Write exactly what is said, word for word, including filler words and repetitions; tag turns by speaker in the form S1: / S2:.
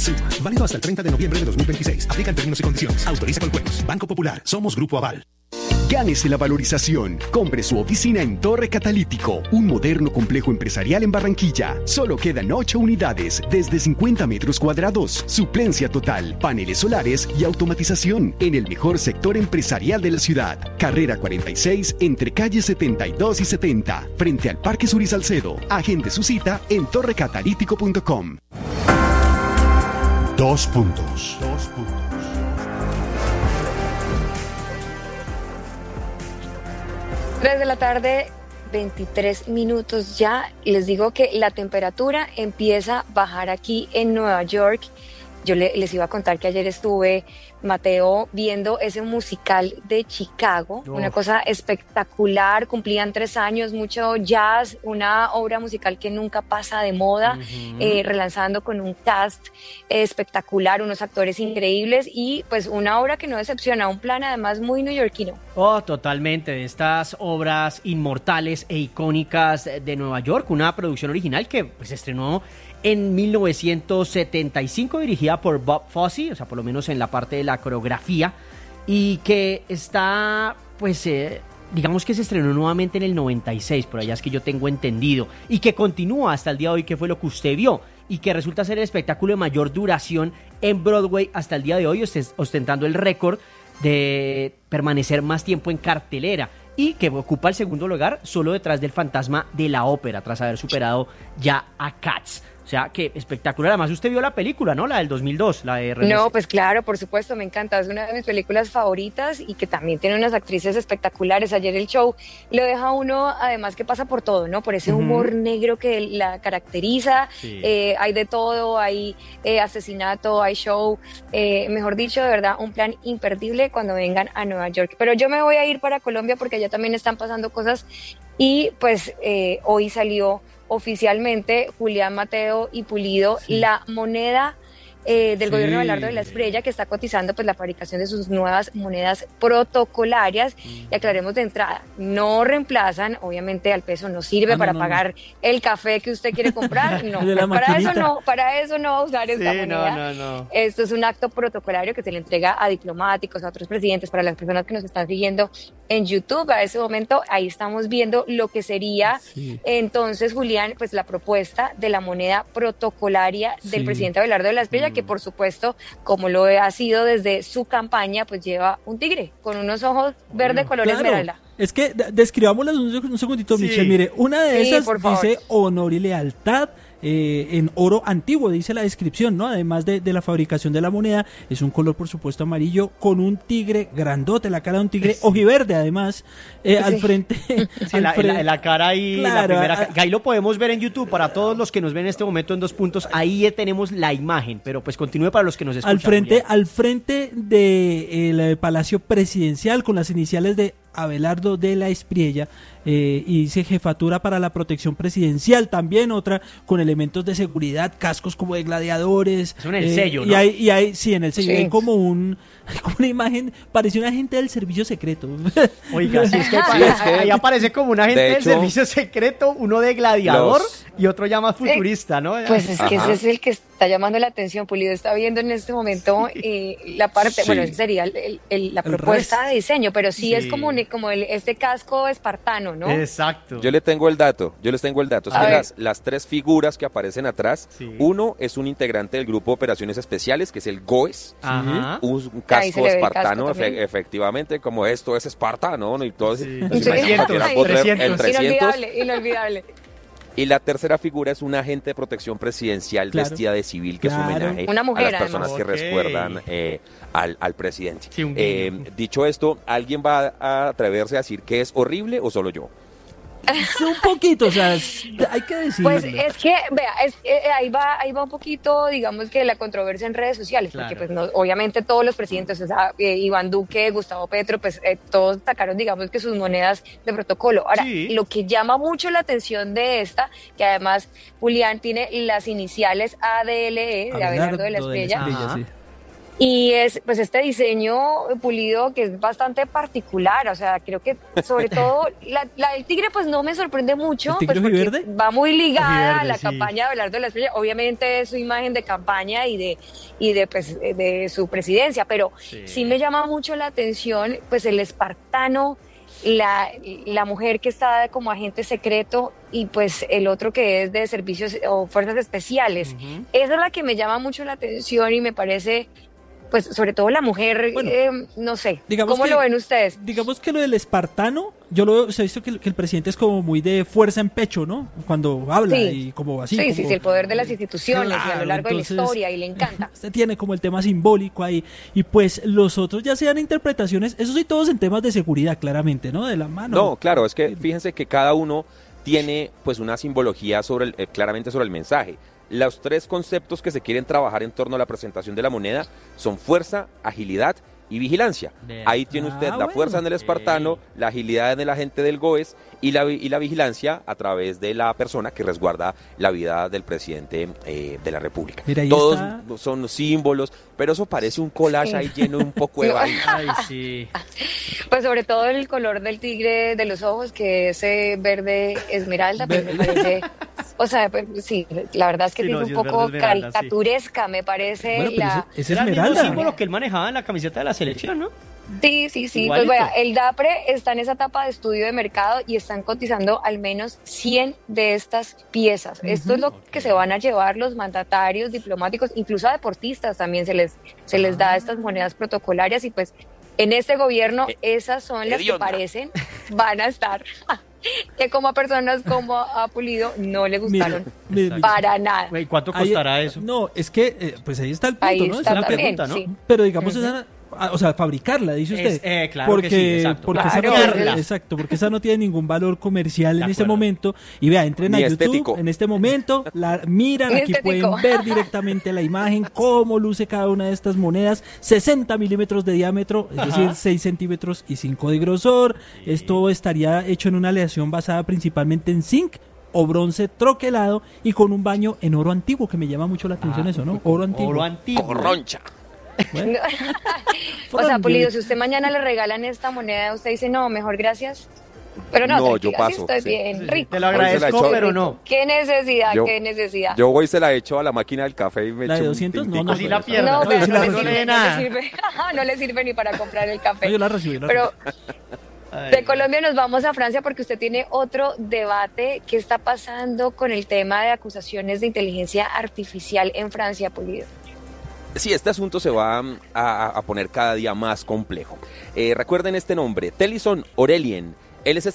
S1: Suma. Válido hasta el treinta de noviembre de dos mil veintiséis. Aplican términos y condiciones. Autoriza con juegos. Banco Popular. Somos Grupo Aval.
S2: Gánese la valorización. Compre su oficina en Torre Catalítico, un moderno complejo empresarial en Barranquilla. Solo quedan ocho unidades, desde cincuenta metros cuadrados. Suplencia total, paneles solares y automatización en el mejor sector empresarial de la ciudad. Carrera cuarenta y seis, entre calles setenta y dos y setenta, frente al Parque Sur y Salcedo. Agende su cita en torre catalítico punto com.
S3: Dos puntos. Dos puntos.
S4: tres de la tarde, veintitrés minutos ya. Les digo que la temperatura empieza a bajar aquí en Nueva York. Yo le, les iba a contar que ayer estuve, Mateo, viendo ese musical de Chicago, oh. Una cosa espectacular. Cumplían tres años, mucho jazz, una obra musical que nunca pasa de moda, uh-huh. eh, relanzando con un cast espectacular, unos actores increíbles y pues una obra que no decepciona, un plan además muy neoyorquino.
S5: Oh, totalmente, de estas obras inmortales e icónicas de Nueva York, una producción original que pues estrenó en mil novecientos setenta y cinco, dirigida por Bob Fosse, o sea, por lo menos en la parte de la coreografía, y que está, pues, eh, digamos que se estrenó nuevamente en el noventa y seis, por allá es que yo tengo entendido, y que continúa hasta el día de hoy, que fue lo que usted vio, y que resulta ser el espectáculo de mayor duración en Broadway hasta el día de hoy, ostentando el récord de permanecer más tiempo en cartelera, y que ocupa el segundo lugar solo detrás del Fantasma de la Ópera, tras haber superado ya a Cats. O sea, que espectacular. Además, usted vio la película, ¿no? La del dos mil dos, la de... René.
S4: No, pues claro, por supuesto, me encanta. Es una de mis películas favoritas y que también tiene unas actrices espectaculares. Ayer el show lo deja uno, además, que pasa por todo, ¿no? Por ese humor uh-huh. negro que la caracteriza. Sí. Eh, hay de todo, hay eh, asesinato, hay show. Eh, mejor dicho, de verdad, un plan imperdible cuando vengan a Nueva York. Pero yo me voy a ir para Colombia porque allá también están pasando cosas y, pues, eh, hoy salió oficialmente Julián Mateo y Pulido, sí. la moneda eh, del sí. gobierno de Abelardo de la Espriella, que está cotizando pues la fabricación de sus nuevas monedas protocolarias. Mm. Y aclaremos de entrada, no reemplazan, obviamente al peso no sirve ah, para no, no, pagar no. el café que usted quiere comprar, no, para maquinita. eso no, para eso no va a usar esta sí, moneda. No, no, no. Esto es un acto protocolario que se le entrega a diplomáticos, a otros presidentes, para las personas que nos están siguiendo en YouTube. A ese momento ahí estamos viendo lo que sería sí. entonces, Julián, pues la propuesta de la moneda protocolaria del sí. presidente Abelardo de la Espriella, mm. que por supuesto, como lo ha sido desde su campaña, pues lleva un tigre con unos ojos verde color claro. esmeralda.
S6: Es que describámoslas un, un segundito, sí. Michelle. Mire, una de sí, esas dice honor y lealtad. Eh, en oro antiguo, dice la descripción, ¿no? Además de, de la fabricación de la moneda, es un color, por supuesto, amarillo, con un tigre grandote, la cara de un tigre sí. ojiverde, además, eh, sí. al frente.
S5: Sí, al la, frente. La, la cara y claro, la primera. A, ahí lo podemos ver en YouTube, para todos los que nos ven en este momento en Dos Puntos, ahí tenemos la imagen, pero pues continúe para los que nos escuchan.
S6: Al frente, al frente del de Palacio Presidencial, con las iniciales de Abelardo de la Espriella, eh, y dice jefatura para la protección presidencial, también otra con elementos de seguridad, cascos como de gladiadores.
S5: Es en el eh, sello, ¿no?
S6: Y hay, y hay, sí, en el sello sí. hay como un, como una imagen, parece un agente del servicio secreto.
S5: Oiga, si es que, sí, es que ahí aparece como un agente de hecho, del servicio secreto, uno de gladiador los... y otro ya más futurista, ¿no?
S4: Pues es que Ajá. ese es el que está llamando la atención. Pulido está viendo en este momento eh, la parte, sí. bueno, ese sería el, el, el, la el propuesta resto. de diseño, pero sí, sí. es como, un, como el, este casco espartano, ¿no?
S5: Exacto.
S7: Yo le tengo el dato, yo les tengo el dato. Es que las, las tres figuras que aparecen atrás, sí. uno es un integrante del grupo de operaciones especiales, que es el GOES, Ajá. un, un casco espartano, casco efe, efectivamente, como esto es espartano, ¿no? Y todo sí.
S5: el trescientos,
S7: el trescientos.
S4: Inolvidable, inolvidable.
S7: Y la tercera figura es un agente de protección presidencial claro. vestida de civil, que claro. es un homenaje
S4: Una mujer,
S7: a las personas
S4: además.
S7: que
S5: okay.
S7: recuerdan eh, al, al presidente.
S5: Sí,
S7: eh, dicho esto, ¿alguien va a atreverse a decir que es horrible o solo yo?
S6: Un poquito, o sea, hay que decirlo.
S4: Pues es que, vea, es, eh, ahí va ahí va un poquito, digamos que la controversia en redes sociales, claro. porque pues no, obviamente todos los presidentes, o sea, eh, Iván Duque, Gustavo Petro, pues eh, todos sacaron, digamos que sus monedas de protocolo. Ahora, sí. lo que llama mucho la atención de esta, que además Julián tiene las iniciales A D L E, de Abelardo de la Espriella, Y es pues este diseño pulido que es bastante particular, o sea, creo que sobre todo la, la del tigre pues no me sorprende mucho, pues porque verde? va muy ligada verde, a la sí. campaña de Abelardo de la Espriella, obviamente es su imagen de campaña y de y de pues de su presidencia, pero sí. sí me llama mucho la atención pues el espartano, la, la mujer que está como agente secreto y pues el otro que es de servicios o fuerzas especiales. Uh-huh. Esa es la que me llama mucho la atención y me parece, pues sobre todo la mujer, bueno, eh, no sé, ¿cómo que, lo ven ustedes?
S6: Digamos que lo del espartano, yo lo he visto que el, que el presidente es como muy de fuerza en pecho, ¿no? Cuando habla sí. y como así.
S4: Sí,
S6: como,
S4: sí, sí, el poder de las instituciones claro, y a lo largo entonces, de la historia y le encanta.
S6: Usted tiene como el tema simbólico ahí y pues los otros ya sean interpretaciones, eso sí todos en temas de seguridad claramente, ¿no? De la mano.
S7: No, claro, es que fíjense que cada uno tiene pues una simbología sobre el, eh, claramente sobre el mensaje. Los tres conceptos que se quieren trabajar en torno a la presentación de la moneda son fuerza, agilidad y vigilancia. Bien. Ahí tiene usted ah, la bueno. fuerza en el espartano, okay. la agilidad en el agente del GOES y la, y la vigilancia a través de la persona que resguarda la vida del presidente eh, de la República. Mira, Todos está... son símbolos, pero eso parece un collage sí. ahí lleno un poco de vaina.
S5: Ay, sí.
S4: Pues sobre todo el color del tigre de los ojos, que ese verde esmeralda, pues me parece... O sea, pues, sí, la verdad es que sí, tiene no, un poco esmeralda, caricaturesca, sí. me parece.
S6: Bueno,
S4: la...
S6: Es, es esmeralda. Era el mismo
S5: símbolo que él manejaba en la camiseta de la selección, ¿no?
S4: Sí, sí, sí. Igualito. Pues vaya, el DAPRE está en esa etapa de estudio de mercado y están cotizando al menos cien de estas piezas. Uh-huh. Esto es lo okay. que se van a llevar los mandatarios diplomáticos, incluso a deportistas también se les, se les da estas monedas protocolarias y pues en este gobierno eh, esas son las que parecen van a estar... que como a personas como a Pulido no le gustaron mira, mira, para nada.
S5: ¿Y cuánto costará
S6: ahí,
S5: eso?
S6: No, es que eh, pues ahí está el punto,
S4: ahí
S6: ¿no?
S4: Está
S6: es la
S4: también,
S6: pregunta, ¿no?
S4: Sí.
S6: Pero digamos uh-huh. esa, o sea, fabricarla, dice usted.
S5: Es, eh, claro
S6: porque,
S5: que sí, exacto.
S6: Porque
S4: claro.
S6: esa no tiene, exacto, porque esa no tiene ningún valor comercial en este momento. Y vea, entren
S7: Ni
S6: a YouTube
S7: estético.
S6: en este momento, la miran, aquí estético. Pueden ver directamente la imagen, cómo luce cada una de estas monedas, sesenta milímetros de diámetro, es Ajá. decir, seis centímetros y cinco de grosor. Sí. Esto estaría hecho en una aleación basada principalmente en zinc o bronce troquelado y con un baño en oro antiguo, que me llama mucho la atención ah, eso, ¿no? Oro antiguo.
S5: Oro antiguo.
S7: Corroncha.
S4: Bueno. O sea, Pulido, si usted mañana le regalan esta moneda, usted dice, no, mejor gracias. Pero no,
S7: no yo paso.
S4: Estoy
S7: sí.
S4: bien,
S5: sí,
S4: rico.
S5: Te lo agradezco, pero no.
S4: ¿Qué necesidad?
S7: Yo,
S4: ¿Qué necesidad?
S7: Yo voy y se la echo a la máquina del café y me
S6: ¿La
S7: echo
S6: de doscientos?
S7: un
S6: No, no,
S5: así la pierda.
S4: No,
S5: no,
S4: pero
S5: no,
S4: no,
S5: no,
S4: le
S5: no,
S4: sirve,
S5: no,
S4: no le sirve. No le sirve ni para comprar el café.
S6: No, yo la recibí. La
S4: pero
S5: Ay,
S4: de Colombia nos vamos a Francia porque usted tiene otro debate. ¿Qué está pasando con el tema de acusaciones de inteligencia artificial en Francia, Pulido?
S7: Sí, este asunto se va a, a poner cada día más complejo. Eh, recuerden este nombre, Tennyson Aurelien. Él es